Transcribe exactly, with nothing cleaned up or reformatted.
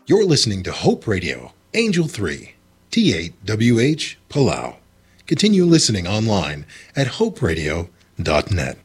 You're listening to Hope Radio, Angel three, T eight W H, Palau. Continue listening online at hope radio dot net.